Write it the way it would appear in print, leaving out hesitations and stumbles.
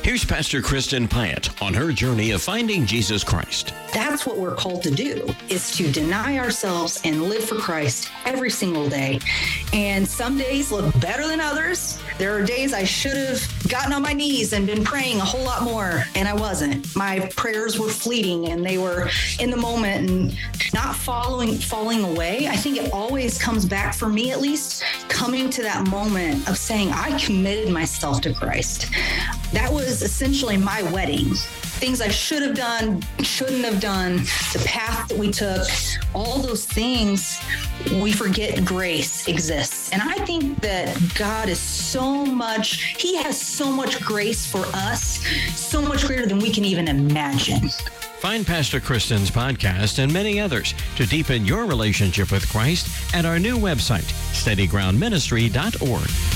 Here's Pastor Kristen Pyatt on her journey of finding Jesus Christ. That's what we're called to do, is to deny ourselves and live for Christ every single day. And some days look better than others. There are days I should have gotten on my knees and been praying a whole lot more, and I wasn't. My prayers were fleeting, and they were in the moment and not falling away. I think it always comes back, for me at least, coming to that moment of saying, I committed myself to Christ. That was essentially my wedding. Things I should have done, shouldn't have done, the path that we took, all those things, we forget grace exists. And I think that God is He has so much grace for us, so much greater than we can even imagine. Find Pastor Kristen's podcast and many others to deepen your relationship with Christ at our new website, steadygroundministry.org.